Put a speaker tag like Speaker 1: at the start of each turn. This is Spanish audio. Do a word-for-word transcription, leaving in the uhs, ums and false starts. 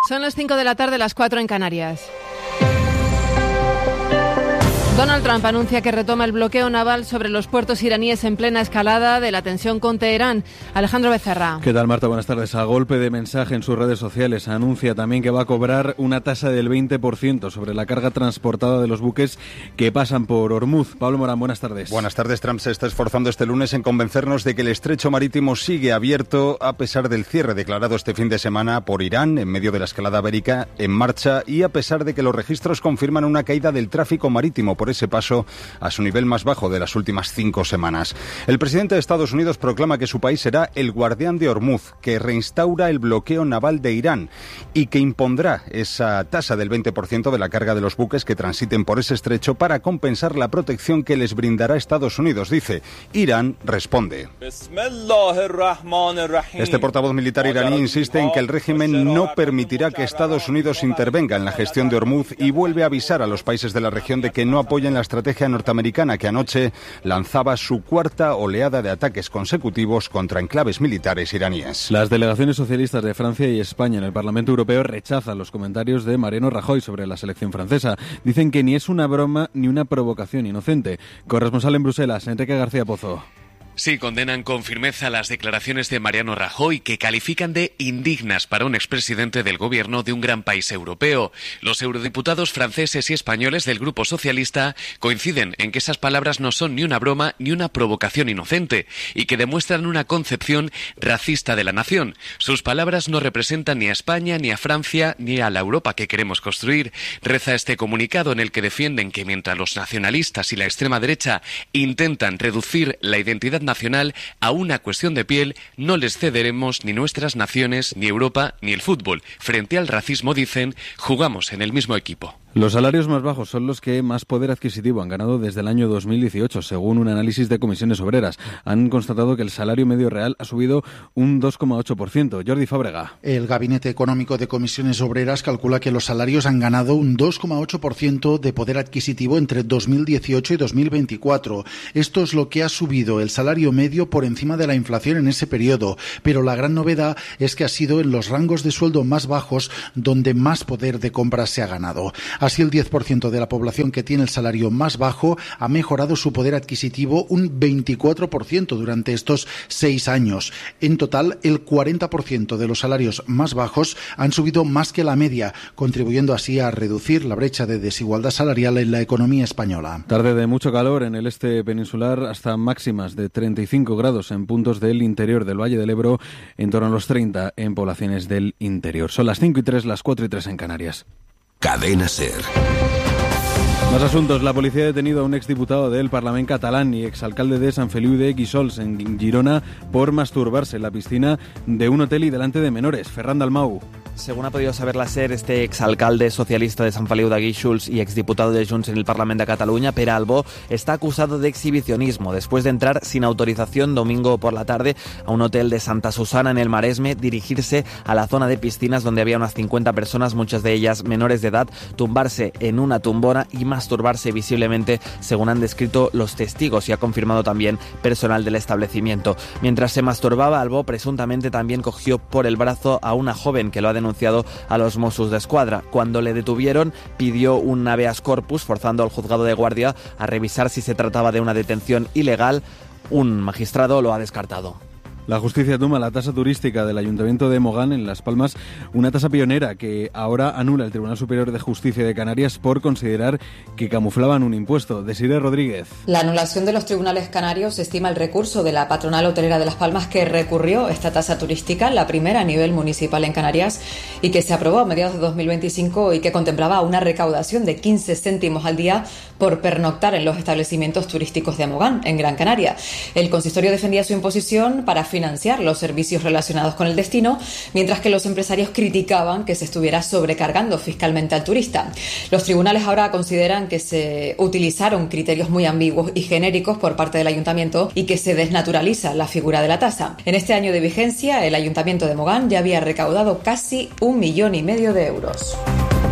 Speaker 1: Son las cinco de la tarde, las cuatro en Canarias. Donald Trump anuncia que retoma el bloqueo naval sobre los puertos iraníes en plena escalada de la tensión con Teherán. Alejandro Becerra.
Speaker 2: ¿Qué tal, Marta? Buenas tardes. A golpe de mensaje en sus redes sociales anuncia también que va a cobrar una tasa del veinte por ciento sobre la carga transportada de los buques que pasan por Ormuz. Pablo Morán, buenas tardes.
Speaker 3: Buenas tardes. Trump se está esforzando este lunes en convencernos de que el estrecho marítimo sigue abierto a pesar del cierre declarado este fin de semana por Irán en medio de la escalada bélica en marcha y a pesar de que los registros confirman una caída del tráfico marítimo por ese paso a su nivel más bajo de las últimas cinco semanas. El presidente de Estados Unidos proclama que su país será el guardián de Ormuz, que reinstaura el bloqueo naval de Irán y que impondrá esa tasa del veinte por ciento de la carga de los buques que transiten por ese estrecho para compensar la protección que les brindará Estados Unidos. Dice, Irán responde. Este portavoz militar iraní insiste en que el régimen no permitirá que Estados Unidos intervenga en la gestión de Ormuz y vuelve a avisar a los países de la región de que no apoyen la estrategia norteamericana que anoche lanzaba su cuarta oleada de ataques consecutivos contra enclaves militares iraníes.
Speaker 2: Las delegaciones socialistas de Francia y España en el Parlamento Europeo rechazan los comentarios de Mariano Rajoy sobre la selección francesa. Dicen que ni es una broma ni una provocación inocente. Corresponsal en Bruselas, Enrique García Pozo.
Speaker 4: Sí, condenan con firmeza las declaraciones de Mariano Rajoy, que califican de indignas para un expresidente del gobierno de un gran país europeo. Los eurodiputados franceses y españoles del Grupo Socialista coinciden en que esas palabras no son ni una broma ni una provocación inocente y que demuestran una concepción racista de la nación. Sus palabras no representan ni a España, ni a Francia, ni a la Europa que queremos construir. Reza este comunicado en el que defienden que mientras los nacionalistas y la extrema derecha intentan reducir la identidad nacional a una cuestión de piel, no les cederemos ni nuestras naciones, ni Europa, ni el fútbol. Frente al racismo, dicen, jugamos en el mismo equipo.
Speaker 2: Los salarios más bajos son los que más poder adquisitivo han ganado desde el año dos mil dieciocho, según un análisis de comisiones obreras. Han constatado que el salario medio real ha subido un dos coma ocho por ciento. Jordi Fábrega.
Speaker 5: El Gabinete Económico de Comisiones Obreras calcula que los salarios han ganado un dos coma ocho por ciento de poder adquisitivo entre dos mil dieciocho y dos mil veinticuatro. Esto es lo que ha subido el salario medio por encima de la inflación en ese periodo. Pero la gran novedad es que ha sido en los rangos de sueldo más bajos donde más poder de compra se ha ganado. Así, el diez por ciento de la población que tiene el salario más bajo ha mejorado su poder adquisitivo un veinticuatro por ciento durante estos seis años. En total, el cuarenta por ciento de los salarios más bajos han subido más que la media, contribuyendo así a reducir la brecha de desigualdad salarial en la economía española.
Speaker 2: Tarde de mucho calor en el este peninsular, hasta máximas de treinta y cinco grados en puntos del interior del Valle del Ebro, en torno a los treinta en poblaciones del interior. Son las cinco y tres, las cuatro y tres en Canarias.
Speaker 6: Cadena SER.
Speaker 2: Más asuntos. La policía ha detenido a un exdiputado del Parlament catalán y exalcalde de Sant Feliu de Guíxols, en Girona, por masturbarse en la piscina de un hotel y delante de menores. Ferran Dalmau.
Speaker 7: Según ha podido saber la SER, este exalcalde socialista de Sant Feliu de Guíxols y exdiputado de Junts en el Parlament de Cataluña, Pere Albó, está acusado de exhibicionismo después de entrar sin autorización domingo por la tarde a un hotel de Santa Susana en el Maresme, dirigirse a la zona de piscinas donde había unas cincuenta personas, muchas de ellas menores de edad, tumbarse en una tumbona y masturbarse visiblemente, según han descrito los testigos y ha confirmado también personal del establecimiento. Mientras se masturbaba, Albó presuntamente también cogió por el brazo a una joven que lo ha denunciado a los Mossos d'Esquadra. Cuando le detuvieron, pidió un habeas corpus, forzando al juzgado de guardia a revisar si se trataba de una detención ilegal. Un magistrado lo ha descartado.
Speaker 2: La justicia toma la tasa turística del Ayuntamiento de Mogán en Las Palmas, una tasa pionera que ahora anula el Tribunal Superior de Justicia de Canarias por considerar que camuflaban un impuesto. Desiree Rodríguez.
Speaker 8: La anulación de los tribunales canarios estima el recurso de la patronal hotelera de Las Palmas, que recurrió esta tasa turística, la primera a nivel municipal en Canarias, y que se aprobó a mediados de dos mil veinticinco y que contemplaba una recaudación de quince céntimos al día por pernoctar en los establecimientos turísticos de Mogán, en Gran Canaria. El consistorio defendía su imposición para financiar los servicios relacionados con el destino, mientras que los empresarios criticaban que se estuviera sobrecargando fiscalmente al turista. Los tribunales ahora consideran que se utilizaron criterios muy ambiguos y genéricos por parte del ayuntamiento y que se desnaturaliza la figura de la tasa. En este año de vigencia, el ayuntamiento de Mogán ya había recaudado casi un millón y medio de euros.